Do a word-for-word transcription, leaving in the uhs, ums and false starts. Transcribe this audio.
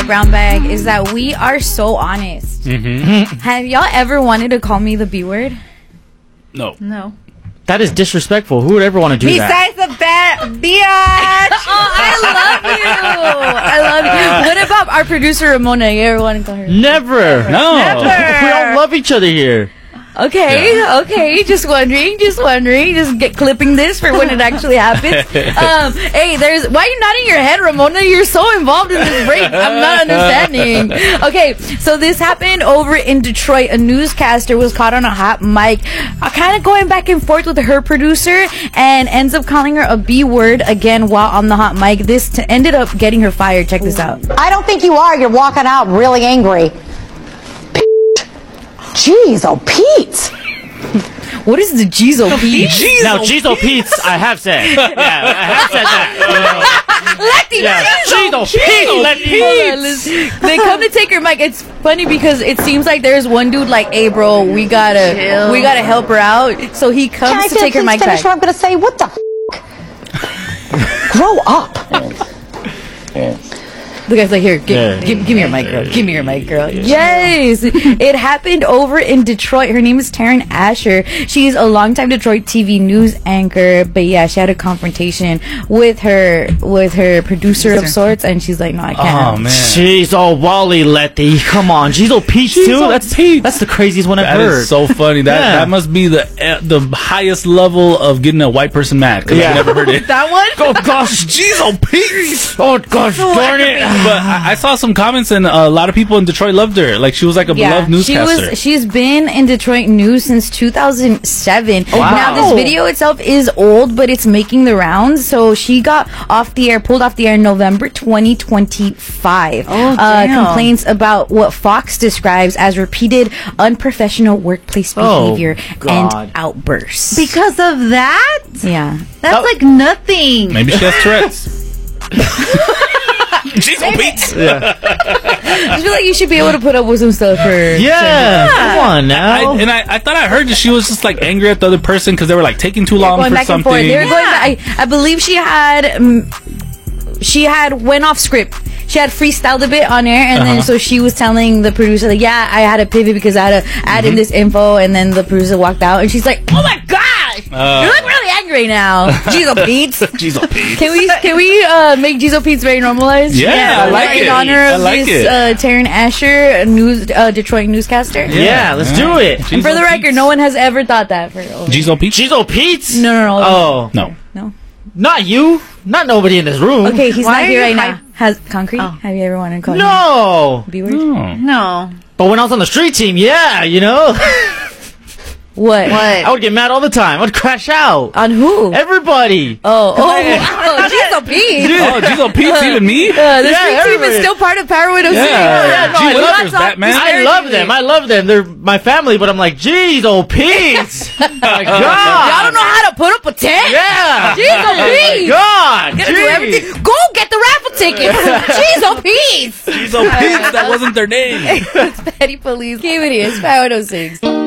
Brown Bag is that we are so honest. Mm-hmm. Have y'all ever wanted to call me the B word? No. No. That is disrespectful. Who would ever want to do that? Besides the bad bitch. Oh, I love you. I love you. What about our producer Ramona? You ever want to call her? Never. No. Never. We all love each other here. Okay, Yeah. okay, just wondering, just wondering, just get clipping this for when it actually happens. Um, hey, there's why are you nodding your head, Ramona? You're so involved in this break. I'm not understanding. Okay, so this happened over in Detroit. A newscaster was caught on a hot mic, uh, kind of going back and forth with her producer, and ends up calling her a B word again while on the hot mic. This t- ended up getting her fired. Check this out. I don't think you are. You're walking out really angry. Jeez, oh Pete! What is the Jizo Pete? Now, Jizo Pete's, I have said. Yeah, I have said that. Letty, Yeah, Jizo Jizo Pete, let Hold on, listen. They come to take her mic. It's funny because it seems like there's one dude like, "Hey, bro, we gotta, Chill. we gotta help her out." So he comes Can I to take her please mic finish back. what I'm going to say? What the f***? Grow up. The guy's like, "Here, give, Yeah. give, give me your mic, girl. Give me your mic, girl." Yes, it happened over in Detroit. Her name is Taryn Asher. She's a longtime Detroit T V news anchor, but yeah, she had a confrontation with her with her producer of sorts, and she's like, "No, I can't." Oh man. Jeez, oh Wally Letty, come on, Jizo Pete's too. Jizo That's Pete's. that's the craziest one I've That heard. is so funny. That Yeah. that must be the uh, the highest level of getting a white person mad. Because Yeah. I've never heard it. That one? Oh gosh, Jizo Pete. oh gosh, darn it! But I, I saw some comments, and a lot of people in Detroit loved her. Like she was like a beloved she newscaster. was. She's been in Detroit news since two thousand seven. wow. Now this video itself is old, but it's making the rounds. So she got off the air, pulled off the air in November twenty twenty-five. Oh, uh, damn. complaints about what Fox describes as repeated unprofessional workplace Oh, behavior God. and outbursts. Because of that? yeah. That's Oh. like nothing. Maybe she has Tourette's. Jizo Pete. I feel like you should be able to put up with some stuff for. Yeah, come on I, now. and I, I thought I heard that she was just like angry at the other person because they were like taking too long Going for back something. and forth. They were going back. I, I believe she had. Um, she had went off script. She had freestyled a bit on air, and then Uh-huh. so she was telling the producer, like, "Yeah, I had to pivot because I had to add in this info." And then the producer walked out, and she's like, "Oh my gosh, Uh. you look really angry now." Jizo Pete's. Jizo Pete. Can we can we uh, make Jizo Pete's very normalized? Yeah, I like in it. honor I of like this it. uh, Taryn Asher, a news uh, Detroit newscaster. Yeah, let's do it. And for the record, no one has ever thought that. For oh. Jizo Pete. Jizo Pete's? No, no, no. Oh, No. no. not you. Not nobody in this room. Okay, he's Why not are here you right hy- now. Has concrete? Oh. Have you ever wanted to call him No. B word? No. No. But when I was on the street team, yeah, you know, What? I would get mad all the time. I'd crash out. On who? Everybody. Oh, oh, oh, Jizo Pete. Oh, Jizo Pete's even me? Uh, the Yeah, street team everybody. is still part of Power Window City. Yeah. no, Gee I whiz, love there's it. Batman. I love them. I love them. They're my family, but I'm like, geez, oh, Pete. My God. Y'all don't know how to put up a tent? Yeah. Jizo Oh, my Pete. God. Gotta do Jeez. everything. Go get the raffle tickets. Jizo Pete. Jizo Pete, that wasn't their name. Petty police. Keep it here. It's Power Window Six.